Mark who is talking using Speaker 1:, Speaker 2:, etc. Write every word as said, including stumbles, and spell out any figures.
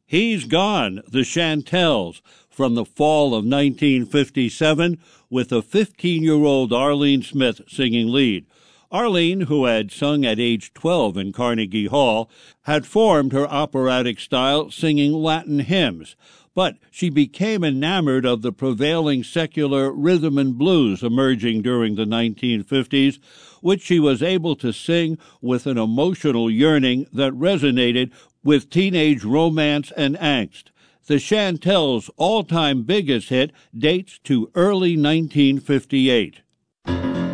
Speaker 1: He's Gone, the Chantels, from the fall of nineteen fifty-seven, with a fifteen-year-old Arlene Smith singing lead. Arlene, who had sung at age twelve in Carnegie Hall, had formed her operatic style singing Latin hymns, but she became enamored of the prevailing secular rhythm and blues emerging during the nineteen fifties, which she was able to sing with an emotional yearning that resonated with teenage romance and angst. The Chantels' all-time biggest hit dates to early nineteen fifty-eight.